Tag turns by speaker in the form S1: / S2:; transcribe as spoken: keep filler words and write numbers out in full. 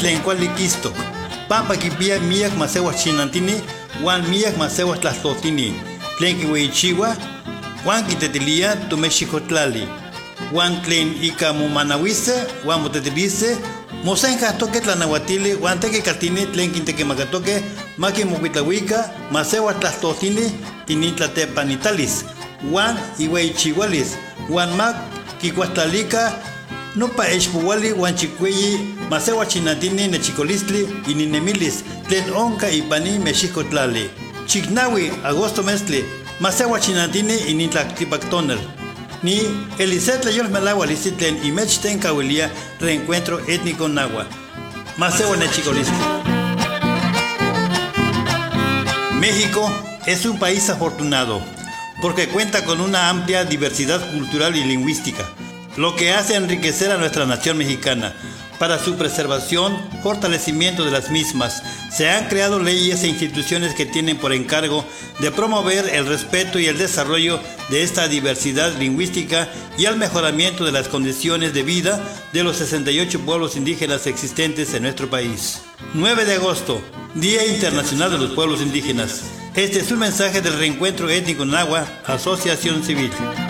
S1: tlen kuali kistok. Pampa kipia miyak masewa chinantini, wan miyak masewa tlahtotini. Tlen kiweichiwa, wan kitetilia tumexikotlali. Wan tlen ika mumanawise, wan motetilise, mosenka toque tlanahuatili, wan teke katini tlen kintekemakatoke, maki mokuitlawika, masewa tlahtotini, tini tlatepanitalis. Wan iweichiwalis, wan mak kikuahtalika, nopa expuwali wan chikweyi, masewa chinatini nechikolistli, ininemilis, tlen onka ipani mexikotlali. Chiknawi, agosto mesli, masewa chinatini inintlactipactoner. Ni Eliseth Layol Melawalisi tlen imech ten kawilia reencuentro étnico nahua. Masewa nechikolistli. México es un país afortunado porque cuenta con una amplia diversidad cultural y lingüística, lo que hace enriquecer a nuestra nación mexicana. Para su preservación, fortalecimiento de las mismas, se han creado leyes e instituciones que tienen por encargo de promover el respeto y el desarrollo de esta diversidad lingüística y al mejoramiento de las condiciones de vida de los sesenta y ocho pueblos indígenas existentes en nuestro país. nueve de agosto, Día Internacional de los Pueblos Indígenas. Este es un mensaje del Reencuentro Étnico Nahua, Asociación Civil.